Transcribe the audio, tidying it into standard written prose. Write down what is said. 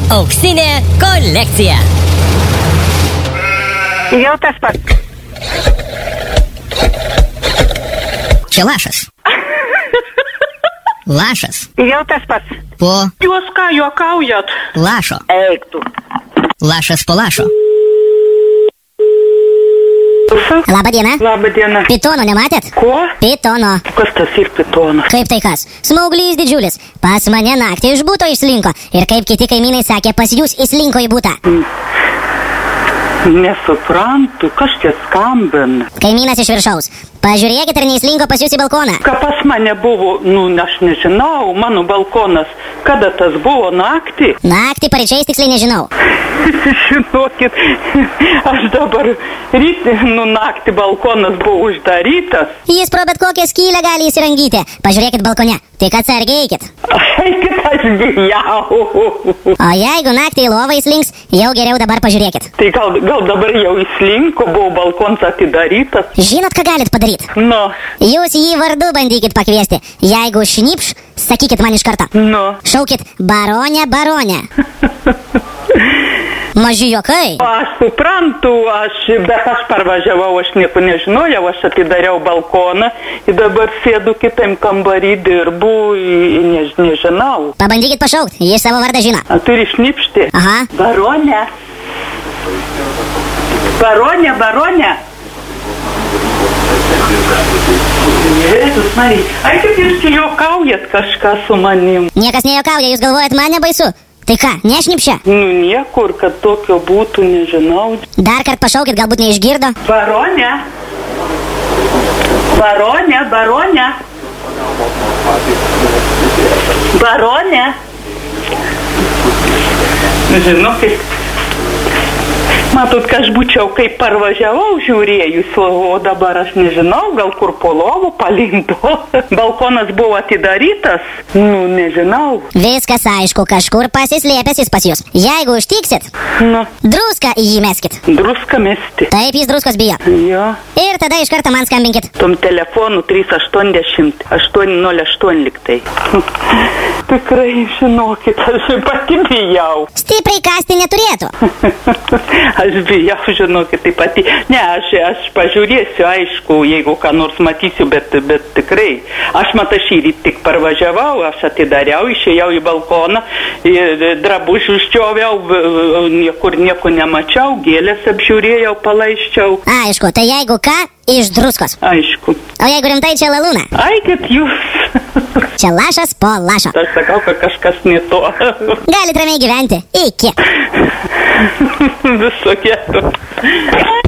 Auksinė kolekcija. Jau tas pats. Čia lašas. Lašas. Jau tas pats. Po Jūs ką juokaujat? lašo. Eik tu. Lašas po lašo. Labą dieną. Labą dieną. Pitono nematėt? Ko? Pitono. Kas tas ir pitonas? Kaip tai kas? Smauglys didžiulis. Pas mane naktį iš būto išslinko. Ir kaip kiti kaimynai sakė, pas jūs įslinko į būtą. Nesuprantu, kas čia skambina. Kaimynas iš viršaus. Pažiūrėkit, ar neįslinko pas jūs į balkoną. Ką pas mane buvo, aš nežinau, mano balkonas. Kada tas buvo, naktį? Naktį paryčiais tiksliai nežinau. Žinokit, aš dabar naktį balkonas buvo uždarytas. Jis pro bet kokią skylę gali įsirangyti. Pažiūrėkit balkone. Tik atsargiai eikit. Eikit, aš bijau. O jeigu naktį į lovą įslinks, jau geriau dabar pažiūrėkit. Tai gal dabar jau įslinko, buvo balkonas atidarytas. Žinot, ką galit padaryti? Nu, Jūs jį vardu bandykit pakviesti. Jeigu šnipš, sakykit man iš karto. nu. Šaukit baronė, baronė. Maži juokai. Aš suprantu, bet aš parvažiavau, aš nieko nežinojau, aš atidariau balkoną ir dabar sėdu kitam kambarį, dirbu, nežinau. Pabandykit pašaukt, jis savo vardą žino. Turi šnipšti. Aha. Baronė. Baronė, baronė. Jėzus Marija, ai kaip jūs čia juokaujat kažką su manim? Niekas nejuokauja, jūs galvojat mane baisu. Tai ką, nešnipšia? Niekur, kad tokio būtų, nežinau. Dar kart pašaukit, galbūt neišgirdo. Baronė. Baronė, baronė. Baronė. Žinokit, matot, kad aš būčiau kaip parvažiavau žiūrėjus, o dabar aš nežinau, gal kur po lovų palindo. Balkonas buvo atidarytas, nežinau. Viskas aišku, kažkur pasislėpęs jis pas jūs. Jeigu užtiksit, druską į jį meskit. Druską mesti. Taip, jis druskos bijo. Jo. Ir tada iš karto man skambinkit. Tom telefonu 380 808 liktai. Tikrai, žinokit, aš pati bijau. Stipriai kasti neturėtų. Aš bijau, žinokit, tai pati. Ne, aš pažiūrėsiu, aišku, jeigu ką nors matysiu, bet tikrai. Aš šį rytą tik parvažiavau, aš atidariau, išėjau į balkoną, drabužių ščioviau, niekur nieko nemačiau, gėlės apžiūrėjau, palaiščiau. Aišku, tai jeigu ką, iš druskos. Aišku. O jeigu rimtai, čia lalūna. Ai, kad jūs. Čia lašas po lašo. Aš sakau, kad kažkas ne to. Galit ramiai gyventi. Iki. Viso kieto.